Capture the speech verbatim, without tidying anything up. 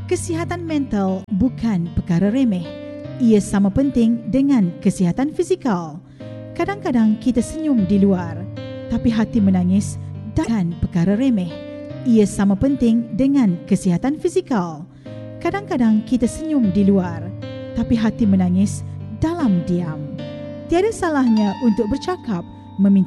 Kesihatan mental bukan perkara remeh. Ia sama penting dengan kesihatan fizikal. Kadang-kadang kita senyum di luar, tapi hati menangis, bukan perkara remeh. Ia sama penting dengan kesihatan fizikal. Kadang-kadang kita senyum di luar, tapi hati menangis dalam diam. Tiada salahnya untuk bercakap, meminta